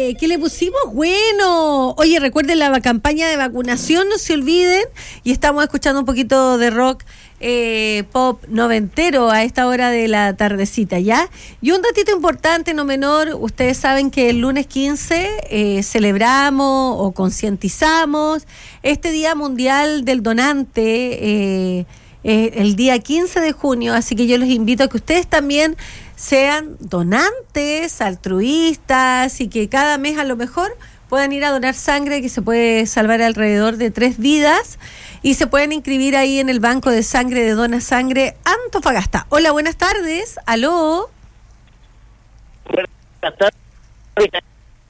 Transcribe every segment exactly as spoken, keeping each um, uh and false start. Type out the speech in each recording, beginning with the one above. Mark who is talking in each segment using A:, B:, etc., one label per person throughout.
A: Eh, ¿Qué le pusimos? Bueno. Oye, recuerden la campaña de vacunación, no se olviden. Y estamos escuchando un poquito de rock eh, pop noventero a esta hora de la tardecita, ¿ya? Y un datito importante, no menor. Ustedes saben que el lunes quince eh, celebramos o concientizamos este Día Mundial del Donante, eh, eh, el día quince de junio. Así que yo los invito a que ustedes también sean donantes, altruistas y que cada mes a lo mejor puedan ir a donar sangre, que se puede salvar alrededor de tres vidas y se pueden inscribir ahí en el banco de sangre de Dona Sangre Antofagasta. Hola, buenas tardes. Aló.
B: Buenas tardes.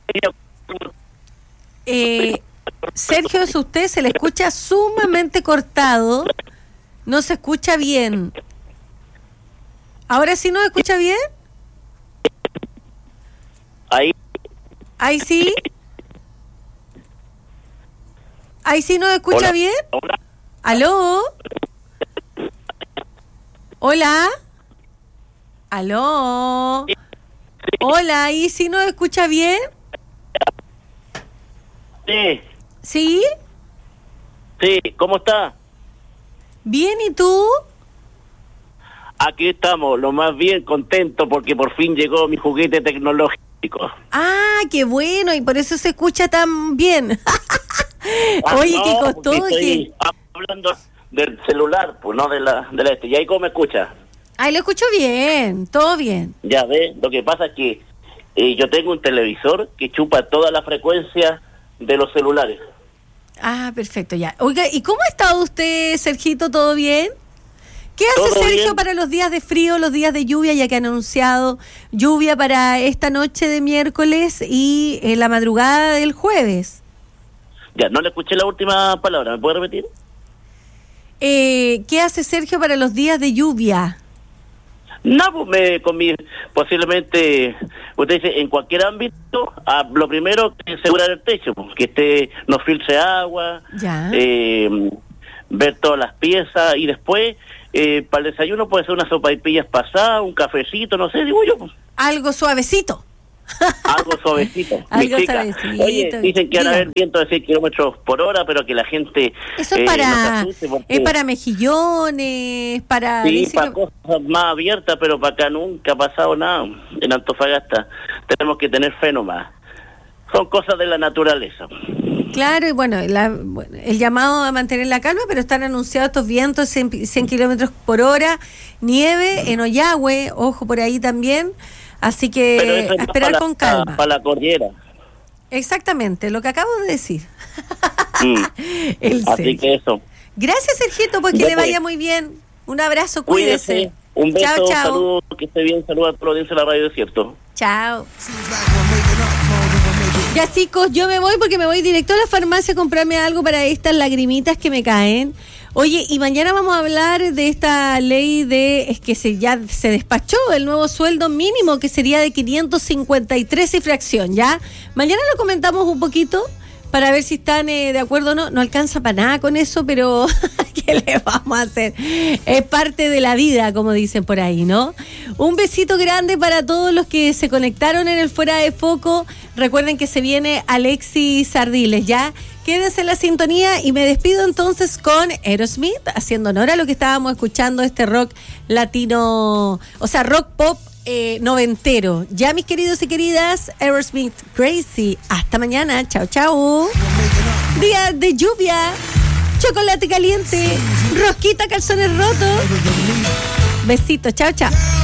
A: Eh, Sergio, es usted, se le escucha sumamente cortado, no se escucha bien. ¿Ahora sí nos escucha bien?
B: Ahí.
A: ¿Ahí sí? ¿Ahí sí nos escucha
B: Hola.
A: bien?
B: Hola.
A: ¿Aló? ¿Hola? ¿Aló? Hola, ¿ahí sí nos escucha bien?
B: Sí,
A: ¿Sí?
B: sí, ¿cómo está?
A: ¿Bien y tú?
B: Aquí estamos, lo más bien contento porque por fin llegó mi juguete tecnológico.
A: Ah, qué bueno, y por eso se escucha tan bien. Oye,
B: Ah,
A: ¿qué
B: no,
A: costó?
B: porque estoy
A: ¿Qué?
B: hablando del celular, pues no de la, de la este. ¿Y ahí cómo me escucha?
A: Ay, lo escucho bien, todo bien.
B: Ya ve, lo que pasa es que eh, yo tengo un televisor que chupa toda la frecuencia de los celulares.
A: Ah, perfecto, ya. Oiga, ¿y cómo ha estado usted, Sergito? ¿Todo bien? ¿Qué hace
B: ¿Todo
A: Sergio
B: bien?
A: para los días de frío, los días de lluvia, ya que han anunciado lluvia para esta noche de miércoles y eh, la madrugada del jueves?
B: Ya, no le escuché la última palabra, ¿me puede repetir?
A: Eh, ¿Qué hace Sergio para los días de lluvia?
B: No, pues me, con mi, posiblemente, usted dice, en cualquier ámbito, ah, lo primero que es asegurar el techo, pues, que esté, no filtre agua,
A: Ya.
B: eh, ver todas las piezas y después, eh, para el desayuno puede ser una sopa de pillas pasada, un cafecito, no sé, digo yo, pues,
A: Algo suavecito.
B: algo suavecito.
A: Algo
B: Mi chica.
A: suavecito.
B: Oye, dicen que van a
A: Diga.
B: haber vientos de seis kilómetros por hora, pero que la gente
A: Eso es
B: eh,
A: para,
B: no se asuste porque-
A: es para mejillones, para...
B: Sí,
A: dice
B: para
A: que-
B: cosas más abiertas, pero para acá nunca ha pasado nada. En Antofagasta tenemos que tener fe nomás. Son cosas de la naturaleza.
A: Claro, y bueno, la, bueno, el llamado a mantener la calma, pero están anunciados estos vientos cien, cien kilómetros por hora, nieve en Ollagüe, ojo por ahí también, así
B: Pero
A: que
B: eso es
A: a esperar
B: para,
A: con calma.
B: para la cordillera.
A: Exactamente, lo que acabo de decir.
B: Mm.
A: El
B: Así
A: Sergio.
B: que eso.
A: Gracias, Sergito, pues que
B: Ya
A: le
B: pues.
A: vaya muy bien. Un abrazo, cuídese.
B: Cuídese. Un beso,
A: Chao, chao.
B: saludos, que esté bien, saludos a toda la audiencia de la Radio Desierto.
A: Chao. Ya, chicos, yo me voy porque me voy directo a la farmacia a comprarme algo para estas lagrimitas que me caen. Oye, y mañana vamos a hablar de esta ley de, es que se ya se despachó el nuevo sueldo mínimo, que sería de quinientos cincuenta y tres y fracción, ¿ya? Mañana lo comentamos un poquito para ver si están eh, de acuerdo o no. No alcanza para nada con eso, pero ¿qué le vamos a hacer? Es parte de la vida, como dicen por ahí, ¿no? Un besito grande para todos los que se conectaron en el Fuera de Foco. Recuerden que se viene Alexis Sardiles, ¿ya? Quédense en la sintonía y me despido entonces con Aerosmith, haciendo honor a lo que estábamos escuchando, este rock latino, o sea, rock pop eh, noventero. Ya, mis queridos y queridas, Aerosmith Crazy. Hasta mañana. Chao, chao. Día de lluvia, chocolate caliente, rosquita, calzones rotos. Besitos. Chao, chao.